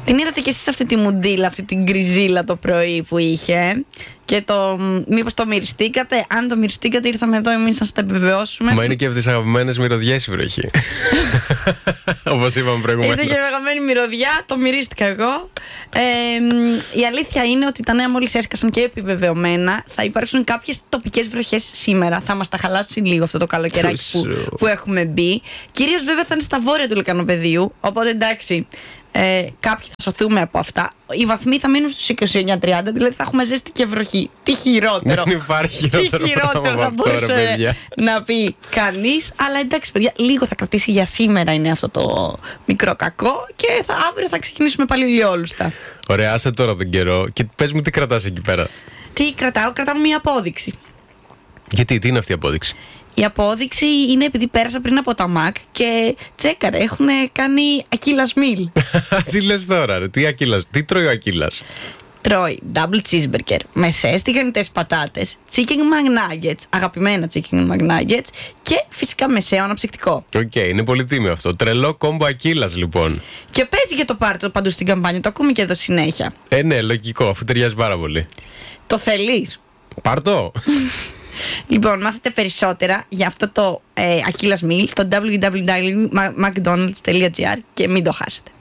Την είδατε κι εσείς αυτή τη μουντίλα, αυτή την γκριζίλα το πρωί που είχε. Και μήπως το μυριστήκατε? Αν το μυριστήκατε, ήρθαμε εδώ εμείς να σας τα επιβεβαιώσουμε. Μα είναι και από τις αγαπημένες μυρωδιές η βροχή. Όπως είπαμε προηγουμένως. Είναι και αγαπημένη μυρωδιά, το μυρίστηκα εγώ. Η αλήθεια είναι ότι τα νέα μόλις έσκασαν και επιβεβαιωμένα. Θα υπάρξουν κάποιες τοπικές βροχές σήμερα. Θα μας τα χαλάσει λίγο αυτό το καλοκαιράκι που έχουμε μπει. Κυρίως βέβαια θα είναι στα βόρεια του Λυκανοπεδίου. Οπότε εντάξει. Κάποιοι θα σωθούμε από αυτά. Οι βαθμοί θα μείνουν στους 29-30, δηλαδή θα έχουμε ζέστη και βροχή. Τι χειρότερο. Δεν υπάρχει χειρότερο θα μπορούσε να πει κανείς. Αλλά εντάξει, παιδιά, λίγο θα κρατήσει για σήμερα είναι αυτό το μικρό κακό. Και αύριο θα ξεκινήσουμε πάλι ηλιόλουστα. Ωραία, άσε τώρα τον καιρό και πες μου τι κρατάς εκεί πέρα. Τι κρατάω? Κρατάω μια απόδειξη. Γιατί, τι είναι αυτή η απόδειξη? Η απόδειξη είναι επειδή πέρασα πριν από τα Mac και τσέκαρε, έχουν κάνει Ακύλας meal. Τι λες τώρα, ρε, τι τρώει ο Ακύλας? Τρώει double cheeseburger, μεσαίες τηγανιτές πατάτες, chicken McNuggets, αγαπημένα chicken McNuggets και φυσικά μεσαίο αναψυκτικό. Οκ, είναι πολύ τίμιο αυτό. Τρελό κόμπο Ακύλας λοιπόν. Και παίζει και το πάρτο παντού στην καμπάνια, το ακούμε και εδώ συνέχεια. Ναι, λογικό, αφού ταιριάζει πάρα πολύ. Το θέλεις? Πάρτο. Λοιπόν, μάθετε περισσότερα για αυτό το Ακύλας meal στο www.mcdonalds.gr και μην το χάσετε.